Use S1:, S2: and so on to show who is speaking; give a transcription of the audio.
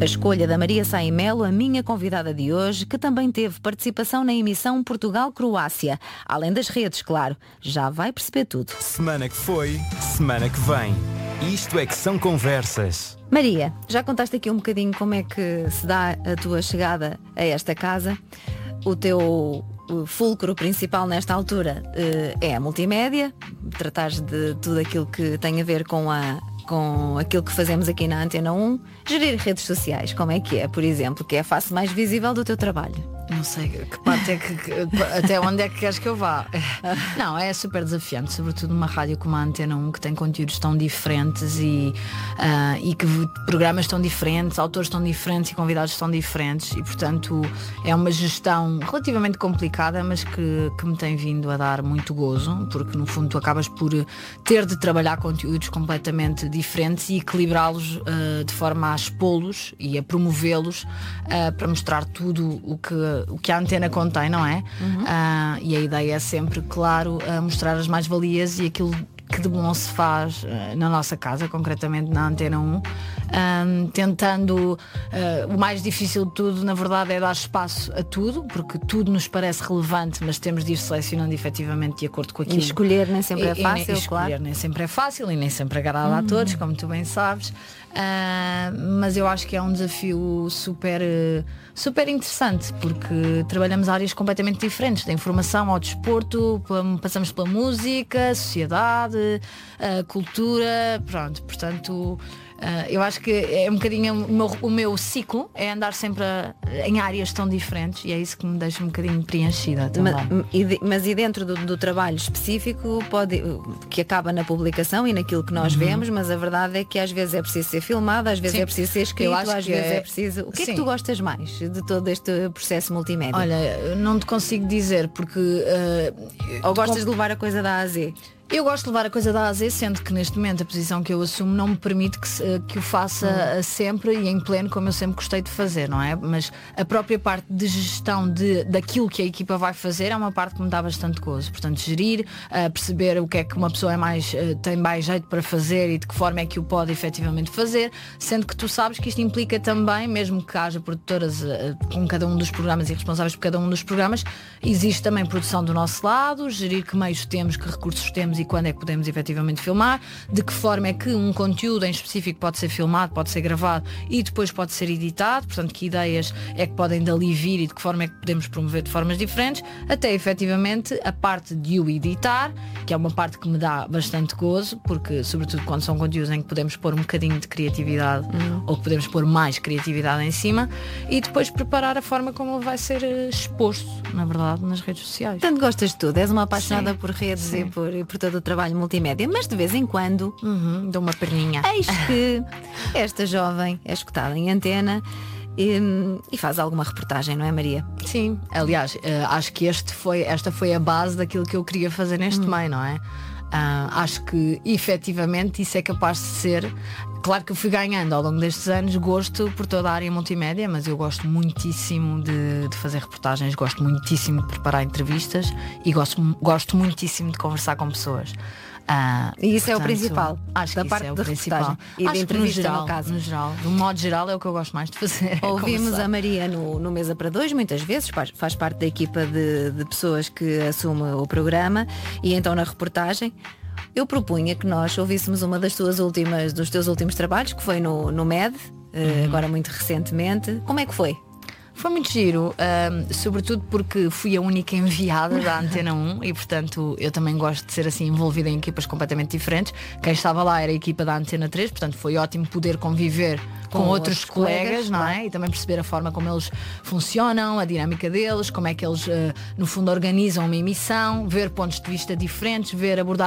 S1: A escolha da Maria Sá e Melo, a minha convidada de hoje, que também teve participação na emissão Portugal-Croácia. Além das redes, claro. Já vai perceber tudo.
S2: Semana que foi, semana que vem. Isto é que são conversas.
S1: Maria, já contaste aqui um bocadinho como é que se dá a tua chegada a esta casa. O teu fulcro principal nesta altura é a multimédia. Tratares de tudo aquilo que tem a ver com aquilo que fazemos aqui na Antena 1. Gerir redes sociais, como é que é, por exemplo, que é a face mais visível do teu trabalho?
S3: Não sei que parte até onde é que queres que eu vá. Não, é super desafiante, sobretudo numa rádio como a Antena 1, que tem conteúdos tão diferentes e que programas tão diferentes, autores tão diferentes e convidados tão diferentes, e portanto é uma gestão relativamente complicada, mas que me tem vindo a dar muito gozo, porque no fundo tu acabas por ter de trabalhar conteúdos completamente diferentes e equilibrá-los de forma a expô-los e a promovê-los para mostrar tudo o que a antena contém, não é? E a ideia é sempre, claro, mostrar as mais-valias e aquilo que de bom se faz na nossa casa, concretamente na Antena 1, tentando o mais difícil de tudo, na verdade, é dar espaço a tudo, porque tudo nos parece relevante, mas temos de ir selecionando efetivamente de acordo com aquilo.
S1: E escolher nem sempre é fácil,
S3: claro. Escolher nem sempre é fácil e nem sempre agrada a todos, como tu bem sabes. Mas eu acho que é um desafio super interessante, porque trabalhamos áreas completamente diferentes, da informação ao desporto, passamos pela música, sociedade, cultura, pronto, portanto eu acho que é um bocadinho o meu ciclo, é andar sempre em áreas tão diferentes, e é isso que me deixa um bocadinho preenchida também.
S1: Mas e dentro do trabalho específico que acaba na publicação e naquilo que nós vemos, mas a verdade é que às vezes é preciso ser filmado, às vezes é preciso ser escrito, às vezes é preciso... O que é que tu gostas mais de todo este processo multimédia?
S3: Olha, não te consigo dizer, porque
S1: ou gostas de levar a coisa da A a Z?
S3: Eu gosto de levar a coisa da A a Z, sendo que neste momento a posição que eu assumo não me permite que o faça sempre e em pleno, como eu sempre gostei de fazer, não é? Mas a própria parte de gestão daquilo que a equipa vai fazer é uma parte que me dá bastante gozo. Portanto, gerir, perceber o que é que uma pessoa tem mais jeito para fazer e de que forma é que o pode efetivamente fazer, sendo que tu sabes que isto implica também, mesmo que haja produtoras com cada um dos programas e responsáveis por cada um dos programas, existe também produção do nosso lado, gerir que meios temos, que recursos temos e quando é que podemos efetivamente filmar, de que forma é que um conteúdo em específico pode ser filmado, pode ser gravado e depois pode ser editado, portanto que ideias é que podem dali vir e de que forma é que podemos promover de formas diferentes, até efetivamente a parte de o editar, que é uma parte que me dá bastante gozo, porque sobretudo quando são conteúdos em que podemos pôr um bocadinho de criatividade ou que podemos pôr mais criatividade em cima, e depois preparar a forma como ele vai ser exposto, na verdade, nas redes sociais.
S1: Portanto, gostas de tudo, és uma apaixonada por redes e por todo o trabalho multimédia, mas de vez em quando
S3: dou uma perninha.
S1: Eis que esta jovem é escutada em antena e faz alguma reportagem, não é, Maria?
S3: Sim, aliás, acho que esta foi a base daquilo que eu queria fazer neste meio, não é? Acho que efetivamente isso é capaz de ser. Claro que eu fui ganhando ao longo destes anos gosto por toda a área multimédia, mas eu gosto muitíssimo de fazer reportagens, gosto muitíssimo de preparar entrevistas e gosto muitíssimo de conversar com pessoas.
S1: E isso, portanto, é o principal.
S3: Acho
S1: da
S3: que
S1: parte
S3: isso é o
S1: da
S3: principal.
S1: E de entrevista, no caso.
S3: No geral, de um modo geral, é o que eu gosto mais de fazer.
S1: Ouvimos a Maria no Mesa para Dois, muitas vezes, faz parte da equipa de pessoas que assume o programa, e então na reportagem eu propunha que nós ouvíssemos uma dos teus últimos trabalhos, que foi no MED, agora muito recentemente. Como é que foi?
S3: Foi muito giro, sobretudo porque fui a única enviada da Antena 1 e portanto eu também gosto de ser assim envolvida em equipas completamente diferentes. Quem estava lá era a equipa da Antena 3, portanto foi ótimo poder conviver com outros colegas, não é? E também perceber a forma como eles funcionam, a dinâmica deles, como é que eles no fundo organizam uma emissão, ver pontos de vista diferentes, ver abordar